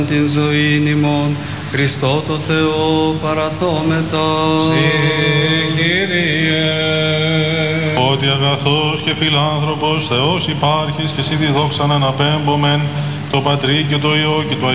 την ζωήν ημών, Χριστό το Θεό παραθόμετα. Συ, Κύριε. Ότι αγαθός και φιλάνθρωπος Θεός υπάρχεις και εσύ τη δόξα να αναπέμπομεν το Πατρί και το Υιό και το